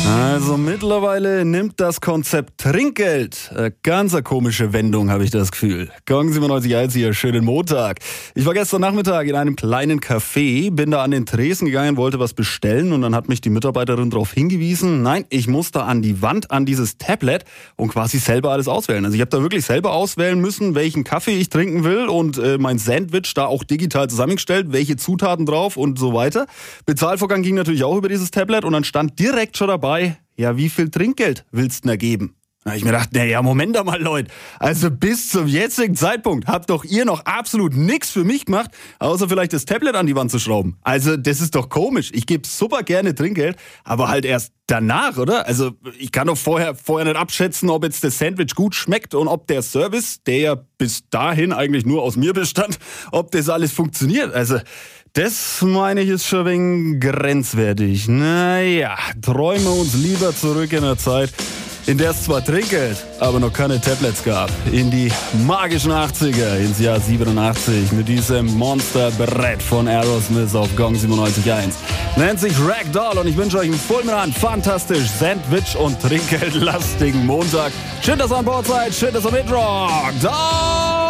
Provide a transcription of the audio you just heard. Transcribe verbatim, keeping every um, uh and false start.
Also mittlerweile nimmt das Konzept Trinkgeld äh, ganz eine komische Wendung, habe ich das Gefühl. Gong siebenundneunzig Komma eins hier, schönen Montag. Ich war gestern Nachmittag in einem kleinen Café, bin da an den Tresen gegangen, wollte was bestellen und dann hat mich die Mitarbeiterin darauf hingewiesen, nein, ich muss da an die Wand, an dieses Tablet und quasi selber alles auswählen. Also ich habe da wirklich selber auswählen müssen, welchen Kaffee ich trinken will und äh, mein Sandwich da auch digital zusammengestellt, welche Zutaten drauf und so weiter. Bezahlvorgang ging natürlich auch über dieses Tablet und dann stand direkt schon dabei, ja, wie viel Trinkgeld willst du denn da geben? Da hab ich mir gedacht, naja, Moment mal, Leute. Also bis zum jetzigen Zeitpunkt habt doch ihr noch absolut nichts für mich gemacht, außer vielleicht das Tablet an die Wand zu schrauben. Also das ist doch komisch. Ich gebe super gerne Trinkgeld, aber halt erst danach, oder? Also ich kann doch vorher, vorher nicht abschätzen, ob jetzt das Sandwich gut schmeckt und ob der Service, der ja bis dahin eigentlich nur aus mir bestand, ob das alles funktioniert. Also das, meine ich, ist schon ein wenig grenzwertig. Naja, träumen wir uns lieber zurück in eine Zeit, in der es zwar Trinkgeld, aber noch keine Tablets gab. In die magischen achtziger, ins Jahr siebenundachtzig, mit diesem Monsterbrett von Aerosmith auf Gong siebenundneunzig Komma eins. Nennt sich Ragdoll und ich wünsche euch einen fulminant, fantastisch, Sandwich- und Trinkgeldlastigen Montag. Schön, dass ihr an Bord seid, schön, dass ihr mitrockt.